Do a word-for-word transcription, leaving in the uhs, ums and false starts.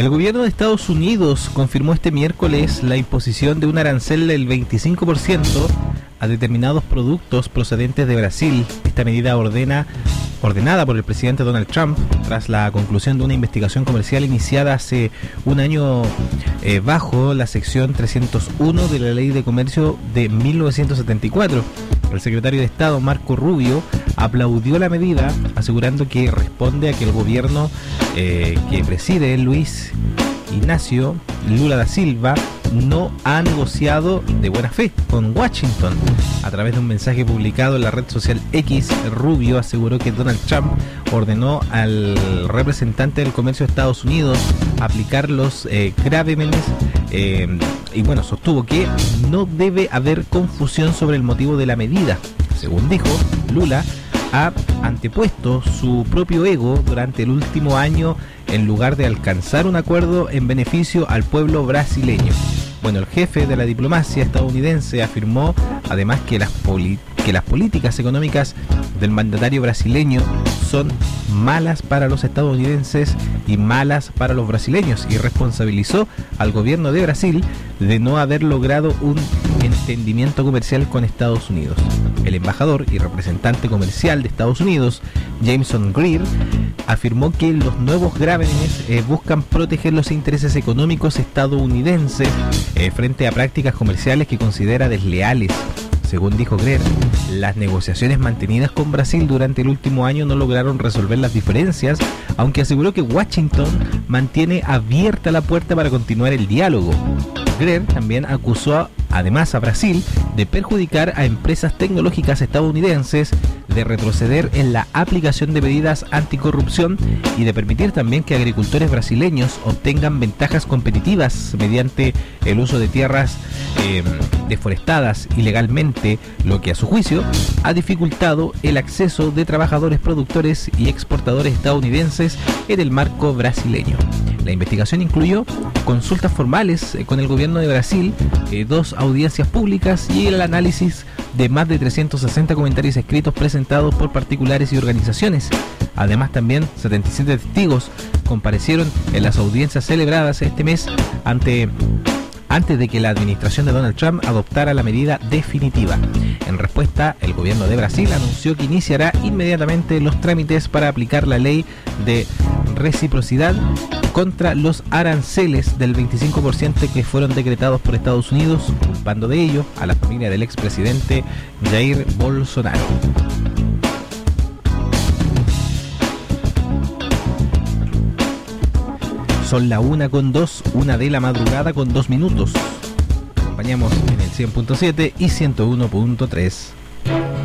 El gobierno de Estados Unidos confirmó este miércoles la imposición de un arancel del veinticinco por ciento a determinados productos procedentes de Brasil. Esta medida ordena, ordenada por el presidente Donald Trump tras la conclusión de una investigación comercial iniciada hace un año eh, bajo la sección trescientos uno de la Ley de Comercio de mil novecientos setenta y cuatro. El secretario de Estado, Marco Rubio, aplaudió la medida, asegurando que responde a que el gobierno eh, que preside Luis Ignacio Lula da Silva no ha negociado de buena fe con Washington. A través de un mensaje publicado en la red social X, Rubio aseguró que Donald Trump ordenó al representante del comercio de Estados Unidos aplicar los eh, gravámenes eh, y bueno, sostuvo que no debe haber confusión sobre el motivo de la medida. Según dijo, Lula ha antepuesto su propio ego durante el último año en lugar de alcanzar un acuerdo en beneficio al pueblo brasileño. Bueno, el jefe de la diplomacia estadounidense afirmó además que las, poli- que las políticas económicas del mandatario brasileño son malas para los estadounidenses y malas para los brasileños, y responsabilizó al gobierno de Brasil de no haber logrado un entendimiento comercial con Estados Unidos. El embajador y representante comercial de Estados Unidos, Jameson Greer, afirmó que los nuevos gravámenes eh, buscan proteger los intereses económicos estadounidenses eh, frente a prácticas comerciales que considera desleales. Según dijo Greer, las negociaciones mantenidas con Brasil durante el último año no lograron resolver las diferencias, aunque aseguró que Washington mantiene abierta la puerta para continuar el diálogo. Greer también acusó además a Brasil de perjudicar a empresas tecnológicas estadounidenses, de retroceder en la aplicación de medidas anticorrupción y de permitir también que agricultores brasileños obtengan ventajas competitivas mediante el uso de tierras eh, deforestadas ilegalmente, lo que a su juicio ha dificultado el acceso de trabajadores productores y exportadores estadounidenses en el marco brasileño. La investigación incluyó consultas formales con el gobierno de Brasil, eh, dos audiencias públicas y el análisis de más de trescientos sesenta comentarios escritos presentados por particulares y organizaciones. Además, también setenta y siete testigos comparecieron en las audiencias celebradas este mes ante antes de que la administración de Donald Trump adoptara la medida definitiva. En respuesta, el gobierno de Brasil anunció que iniciará inmediatamente los trámites para aplicar la ley de reciprocidad contra los aranceles del veinticinco por ciento que fueron decretados por Estados Unidos, culpando de ello a la familia del expresidente Jair Bolsonaro. Son la una con dos, una de la madrugada con dos minutos. Acompañamos en el cien punto siete y ciento uno punto tres.